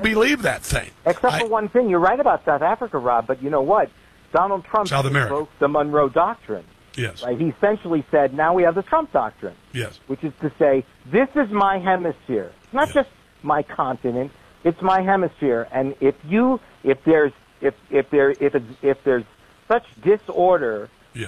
don't believe that thing. Except for one thing. You're right about South Africa, Rob, but you know what? Donald Trump invoked the Monroe Doctrine. Yes. Right? He essentially said, now we have the Trump Doctrine. Yes. Which is to say, this is my hemisphere. It's not just my continent. It's my hemisphere. And if there's such disorder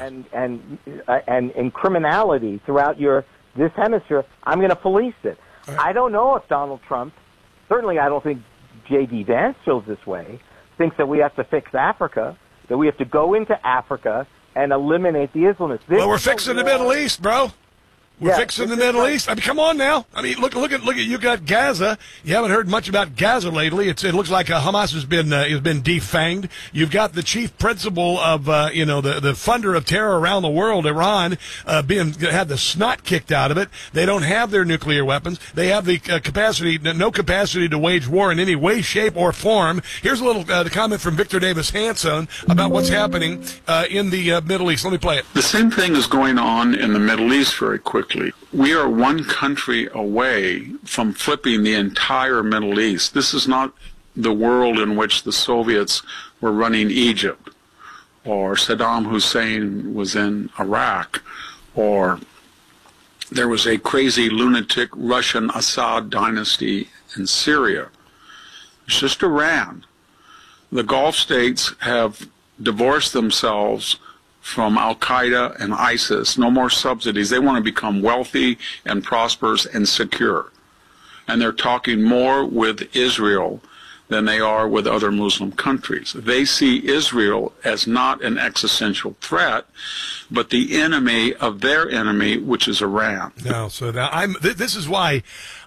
and criminality throughout this hemisphere, I'm going to police it. Right. I don't know if Donald Trump, certainly I don't think J.D. Vance feels this way, thinks that we have to fix Africa, that we have to go into Africa and eliminate the Islamists. Well, we're fixing the Middle East, bro. We're fixing the Middle East. I mean, come on now. I mean, look at you got Gaza. You haven't heard much about Gaza lately. It looks like Hamas has been defanged. You've got the chief principal of the funder of terror around the world, Iran, had the snot kicked out of it. They don't have their nuclear weapons. They have the no capacity to wage war in any way, shape, or form. Here's a little the comment from Victor Davis Hanson about what's happening in the Middle East. Let me play it. The same thing is going on in the Middle East very quickly. We are one country away from flipping the entire Middle East. This is not the world in which the Soviets were running Egypt, or Saddam Hussein was in Iraq, or there was a crazy lunatic Russian Assad dynasty in Syria. It's just Iran. The Gulf states have divorced themselves from Al-Qaeda and ISIS. No more subsidies. They want to become wealthy and prosperous and secure. And they're talking more with Israel than they are with other Muslim countries. They see Israel as not an existential threat, but the enemy of their enemy, which is Iran. No, so now this is why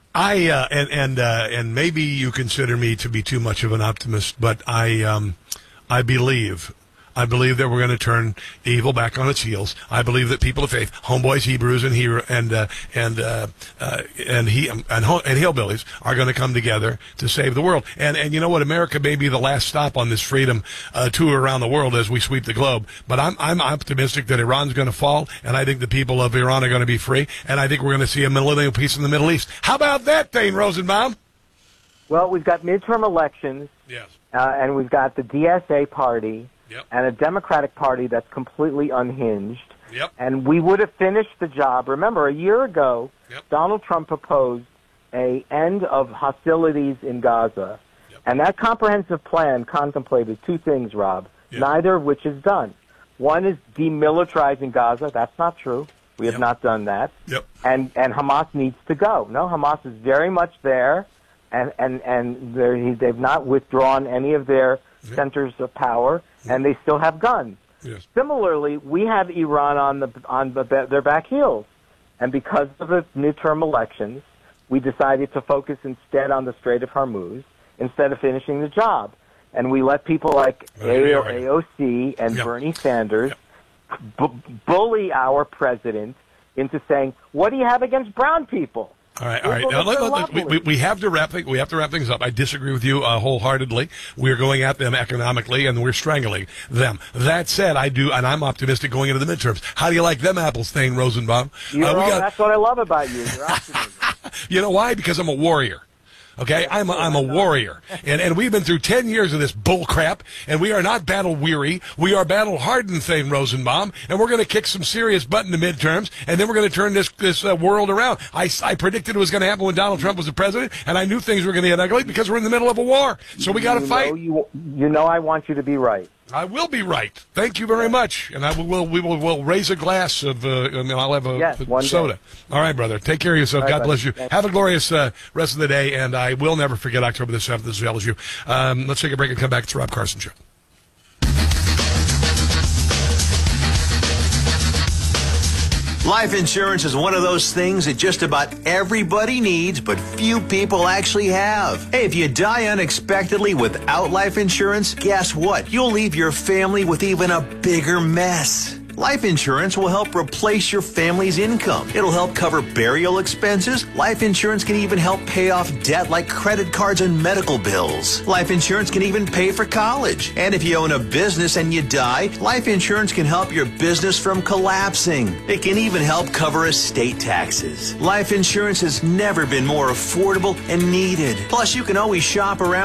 and maybe you consider me to be too much of an optimist, but I believe that we're going to turn evil back on its heels. I believe that people of faith, homeboys, Hebrews, and hillbillies are going to come together to save the world. And you know what? America may be the last stop on this freedom tour around the world as we sweep the globe. But I'm optimistic that Iran's going to fall, and I think the people of Iran are going to be free, and I think we're going to see a millennial peace in the Middle East. How about that, Thane Rosenbaum? Well, we've got midterm elections, and we've got the DSA party. Yep. And a Democratic Party that's completely unhinged. Yep. And we would have finished the job. Remember, a year ago, Donald Trump proposed an end of hostilities in Gaza. Yep. And that comprehensive plan contemplated two things, Rob, neither of which is done. One is demilitarizing Gaza. That's not true. We have not done that. Yep. And Hamas needs to go. No, Hamas is very much there, and they've not withdrawn any of their centers of power, and they still have guns. Yes. Similarly, we have Iran on their back heels, and because of the midterm elections, we decided to focus instead on the Strait of Hormuz instead of finishing the job, and we let people like AOC and Bernie Sanders bully our president into saying, "What do you have against brown people?" All right. We have to wrap things up. I disagree with you wholeheartedly. We're going at them economically, and we're strangling them. That said, I'm optimistic going into the midterms. How do you like them apples, Thane Rosenbaum? That's what I love about you. You're optimism. You know why? Because I'm a warrior. Okay, I'm a warrior, and we've been through 10 years of this bull crap, and we are not battle weary. We are battle hardened, Thane Rosenbaum, and we're going to kick some serious butt in the midterms, and then we're going to turn this world around. I predicted it was going to happen when Donald Trump was the president, and I knew things were going to get ugly because we're in the middle of a war. So we got to fight. I want you to be right. I will be right. Thank you very much, and we will raise a glass of. I'll have a soda. Day. All right, brother. Take care of yourself. All right, God bless you. Thanks. Have a glorious rest of the day, and I will never forget October the 7th as well as you. Let's take a break and come back. It's the Rob Carson Show. Life insurance is one of those things that just about everybody needs, but few people actually have. Hey, if you die unexpectedly without life insurance, guess what? You'll leave your family with even a bigger mess. Life insurance will help replace your family's income. It'll help cover burial expenses. Life insurance can even help pay off debt like credit cards and medical bills. Life insurance can even pay for college. And if you own a business and you die, life insurance can help your business from collapsing. It can even help cover estate taxes. Life insurance has never been more affordable and needed. Plus, you can always shop around